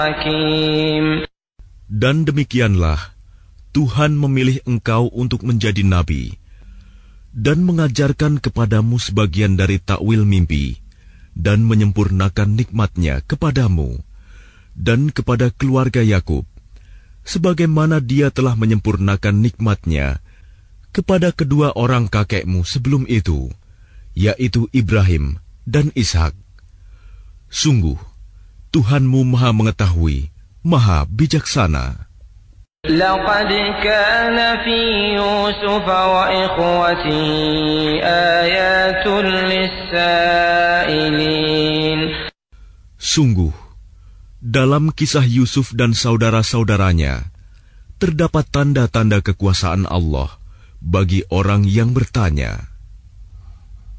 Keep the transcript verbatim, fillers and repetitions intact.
Dan demikianlah Tuhan memilih engkau untuk menjadi nabi dan mengajarkan kepadamu sebagian dari takwil mimpi dan menyempurnakan nikmat-Nya kepadamu dan kepada keluarga Yakub, sebagaimana Dia telah menyempurnakan nikmat-Nya kepada kedua orang kakekmu sebelum itu, yaitu Ibrahim dan Ishak. Sungguh, Tuhanmu Maha Mengetahui, Maha Bijaksana. لقد كان في يوسف وإخوته آيات للسائلين. Sungguh, dalam kisah Yusuf dan saudara-saudaranya, terdapat tanda-tanda kekuasaan Allah bagi orang yang bertanya.